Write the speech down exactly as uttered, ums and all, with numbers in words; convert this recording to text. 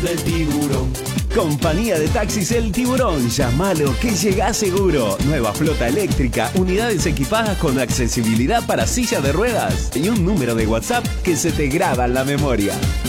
del Tiburón. Compañía de Taxis El Tiburón, llámalo que llegás seguro. Nueva flota eléctrica, unidades equipadas con accesibilidad para silla de ruedas y un número de WhatsApp que se te graba en la memoria.